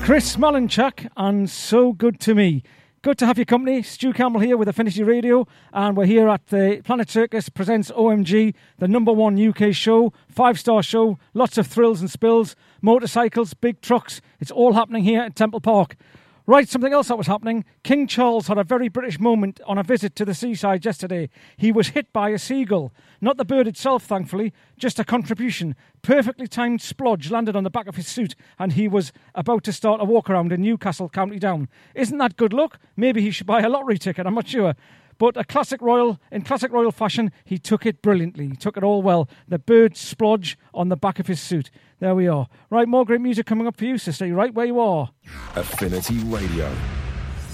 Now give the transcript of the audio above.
Chris Malinchak and So Good to Me. Good to have your company. Stu Campbell here with Affinity Radio, and we're here at the Planet Circus presents OMG, the #1 UK show, 5-star show, lots of thrills and spills, motorcycles, big trucks. It's all happening here at Temple Park. Right, something else that was happening. King Charles had a very British moment on a visit to the seaside yesterday. He was hit by a seagull. Not the bird itself, thankfully, just a contribution. Perfectly timed splodge landed on the back of his suit, and he was about to start a walk around in Newcastle, County Down. Isn't that good luck? Maybe he should buy a lottery ticket, I'm not sure. But in classic royal fashion, he took it brilliantly. He took it all well. The bird splodge on the back of his suit. There we are. Right, more great music coming up for you, so stay right where you are. Affinity Radio.